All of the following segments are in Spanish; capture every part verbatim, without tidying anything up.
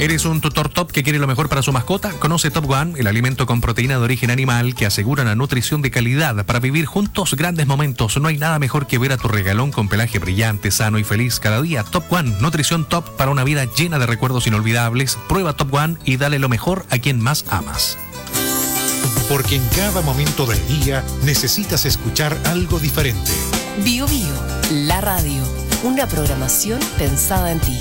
¿Eres un tutor top que quiere lo mejor para su mascota? Conoce Top One, el alimento con proteína de origen animal que asegura una nutrición de calidad para vivir juntos grandes momentos. No hay nada mejor que ver a tu regalón con pelaje brillante, sano y feliz cada día. Top One, nutrición top para una vida llena de recuerdos inolvidables. Prueba Top One y dale lo mejor a quien más amas. Porque en cada momento del día necesitas escuchar algo diferente. Bio Bio, la radio, una programación pensada en ti.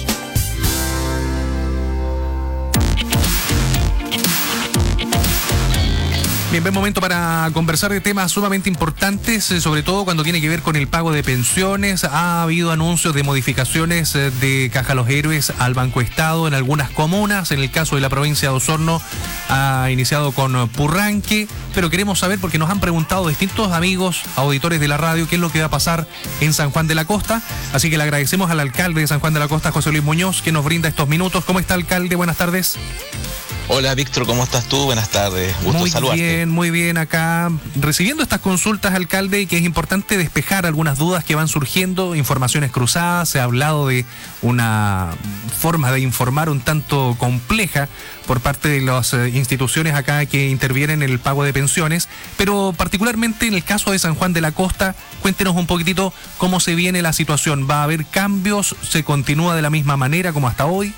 Bien, buen momento para conversar de temas sumamente importantes, sobre todo cuando tiene que ver con el pago de pensiones. Ha habido anuncios de modificaciones de Caja Los Héroes al Banco Estado en algunas comunas. En el caso de la provincia de Osorno ha iniciado con Purranque, pero queremos saber, porque nos han preguntado distintos amigos, auditores de la radio, qué es lo que va a pasar en San Juan de la Costa. Así que le agradecemos al alcalde de San Juan de la Costa, José Luis Muñoz, que nos brinda estos minutos. ¿Cómo está, alcalde? Buenas tardes. Hola, Víctor, ¿cómo estás tú? Buenas tardes, gusto muy saludarte. Muy bien, muy bien, acá recibiendo estas consultas, alcalde, y que es importante despejar algunas dudas que van surgiendo, informaciones cruzadas. Se ha hablado de una forma de informar un tanto compleja por parte de las instituciones acá que intervienen en el pago de pensiones, pero particularmente en el caso de San Juan de la Costa, cuéntenos un poquitito cómo se viene la situación. ¿Va a haber cambios? ¿Se continúa de la misma manera como hasta hoy?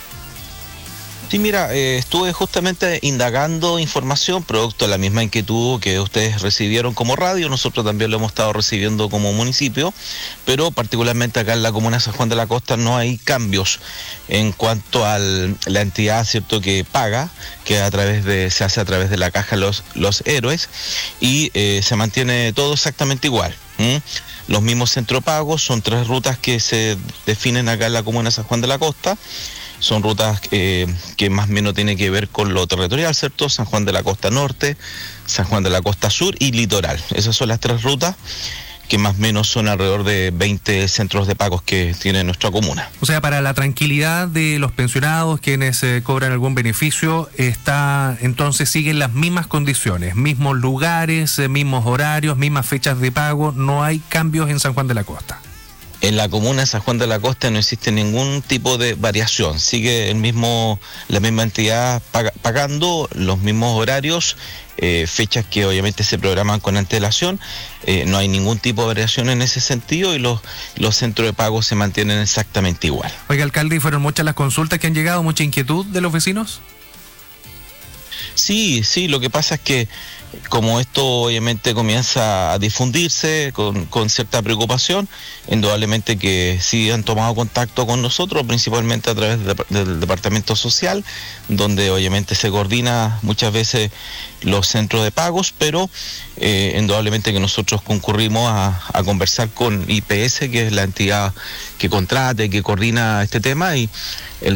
Sí, mira, eh, estuve justamente indagando información, producto de la misma inquietud que ustedes recibieron como radio. Nosotros también lo hemos estado recibiendo como municipio, pero particularmente acá en la comuna de San Juan de la Costa no hay cambios en cuanto a la entidad, cierto, que paga, que a través de se hace a través de la Caja Los, los Héroes, y eh, se mantiene todo exactamente igual. ¿Mm? Los mismos centropagos, son tres rutas que se definen acá en la comuna de San Juan de la Costa. Son rutas eh, que más o menos tienen que ver con lo territorial, ¿cierto? San Juan de la Costa Norte, San Juan de la Costa Sur y Litoral. Esas son las tres rutas que más o menos son alrededor de veinte centros de pagos que tiene nuestra comuna. O sea, para la tranquilidad de los pensionados, quienes eh, cobran algún beneficio, está entonces siguen las mismas condiciones, mismos lugares, eh, mismos horarios, mismas fechas de pago. No hay cambios en San Juan de la Costa. En la comuna de San Juan de la Costa no existe ningún tipo de variación, sigue el mismo, la misma entidad pag- pagando los mismos horarios, eh, fechas que obviamente se programan con antelación, eh, no hay ningún tipo de variación en ese sentido y los, los centros de pago se mantienen exactamente igual. Oiga, alcalde, ¿y fueron muchas las consultas que han llegado, mucha inquietud de los vecinos? Sí, sí, lo que pasa es que como esto obviamente comienza a difundirse con, con cierta preocupación, indudablemente que sí han tomado contacto con nosotros, principalmente a través de, del Departamento Social, donde obviamente se coordina muchas veces los centros de pagos, pero eh, indudablemente que nosotros concurrimos a, a conversar con I P S, que es la entidad que contrata y que coordina este tema, y el